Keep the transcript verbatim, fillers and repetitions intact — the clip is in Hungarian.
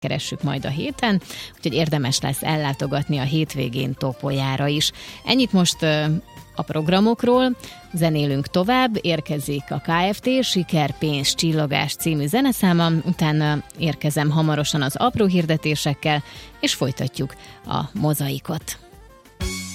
keressük majd a héten, úgyhogy érdemes lesz ellátogatni a hétvégén Topolyára is. Ennyit most a programokról, zenélünk tovább, érkezik a ká ef té Siker, pénz, csillogás című zeneszáma, utána érkezem hamarosan az apró hirdetésekkel, és folytatjuk a mozaikot.